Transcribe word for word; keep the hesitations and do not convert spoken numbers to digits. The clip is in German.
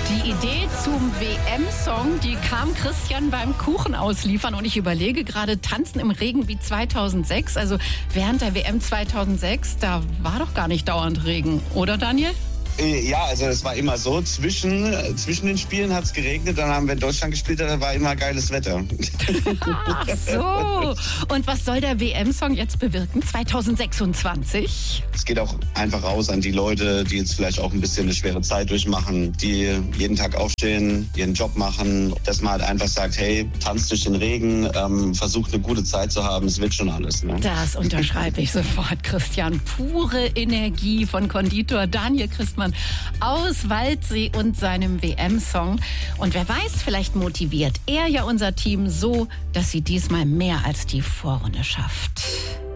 Die Idee zum W M-Song, die kam Christian beim Kuchen ausliefern. Und ich überlege gerade, tanzen im Regen wie zweitausendsechs. Also während der W M zweitausendsechs, da war doch gar nicht dauernd Regen. Oder, Daniel? Ja, also es war immer so, zwischen, zwischen den Spielen hat es geregnet, dann haben wir in Deutschland gespielt, da war immer geiles Wetter. Ach so. Und was soll der W M-Song jetzt bewirken, zweitausendsechsundzwanzig? Es geht auch einfach raus an die Leute, die jetzt vielleicht auch ein bisschen eine schwere Zeit durchmachen, die jeden Tag aufstehen, ihren Job machen, dass man halt einfach sagt, hey, tanzt durch den Regen, ähm, versucht eine gute Zeit zu haben, es wird schon alles. Ne? Das unterschreibe ich sofort, Christian. Pure Energie von Konditor Daniel Christmann aus Waldsee und seinem W M-Song. Und wer weiß, vielleicht motiviert er ja unser Team so, dass sie diesmal mehr als die Vorrunde schafft.